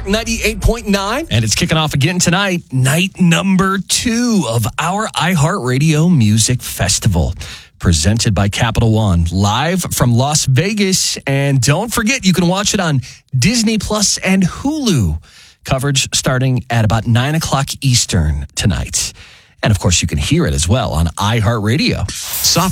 Rock 98.9. And it's kicking off again tonight, night number 2 of our iHeartRadio Music Festival, presented by Capital One, live from Las Vegas. And don't forget, you can watch it on Disney Plus and Hulu. Coverage starting at about 9 o'clock Eastern tonight. And of course, you can hear it as well on iHeartRadio.